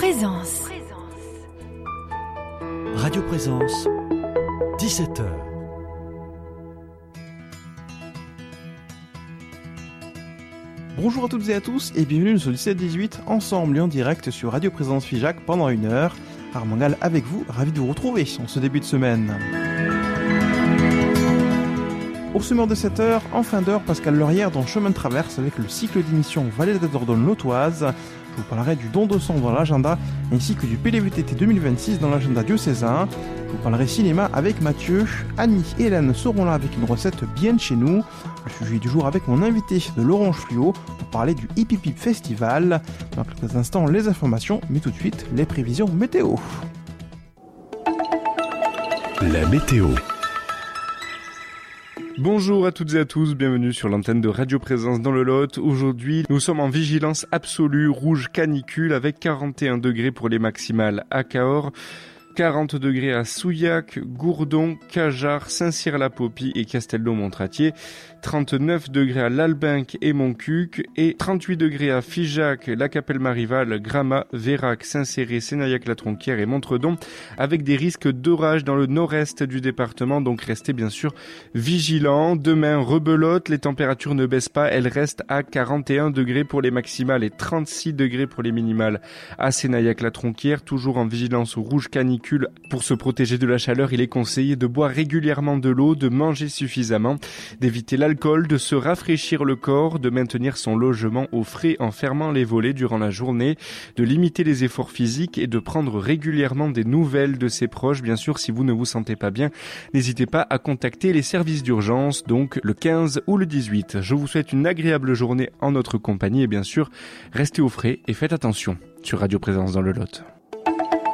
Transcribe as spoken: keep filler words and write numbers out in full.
Présence. Radio Présence, dix-sept heures. Bonjour à toutes et à tous et bienvenue sur dix-sept dix-huit, ensemble et en direct sur Radio Présence Figeac pendant une heure. Armand Gall avec vous, ravi de vous retrouver en ce début de semaine. Au sommaire de cette heure, en fin d'heure, Pascal Laurière dans Chemin de Traverse avec le cycle d'émission Vallée de Dordogne-Lautoise. Je vous parlerai du don de sang dans l'agenda ainsi que du P L V T T deux mille vingt-six dans l'agenda diocésain. Je vous parlerai cinéma avec Mathieu. Annie et Hélène seront là avec une recette bien de chez nous. Le sujet du jour avec mon invité de l'Orange Fluo pour parler du Hip Hip Hip Festival. Dans quelques instants, les informations, mais tout de suite, les prévisions météo. La météo. Bonjour à toutes et à tous, bienvenue sur l'antenne de Radio Présence dans le Lot. Aujourd'hui, nous sommes en vigilance absolue rouge canicule avec quarante et un degrés pour les maximales à Cahors, quarante degrés à Souillac, Gourdon, Cajar, Saint-Cyr-la-Popie et Castelnau-Montratier, trente-neuf degrés à Lalbenque et Montcuq et trente-huit degrés à Figeac, La Capelle-Marival, Gramat, Vérac, Saint-Céré, Sénaillac-la-Tronquière et Montredon avec des risques d'orage dans le nord-est du département, donc restez bien sûr vigilants. Demain, rebelote, les températures ne baissent pas, elles restent à quarante et un degrés pour les maximales et trente-six degrés pour les minimales à Sénaillac-la-Tronquière, toujours en vigilance au rouge canicule. Pour se protéger de la chaleur, il est conseillé de boire régulièrement de l'eau, de manger suffisamment, d'éviter l'alcool, de se rafraîchir le corps, de maintenir son logement au frais en fermant les volets durant la journée, de limiter les efforts physiques et de prendre régulièrement des nouvelles de ses proches. Bien sûr, si vous ne vous sentez pas bien, n'hésitez pas à contacter les services d'urgence, donc le quinze ou le dix-huit. Je vous souhaite une agréable journée en notre compagnie et bien sûr, restez au frais et faites attention sur Radio Présence dans le Lot.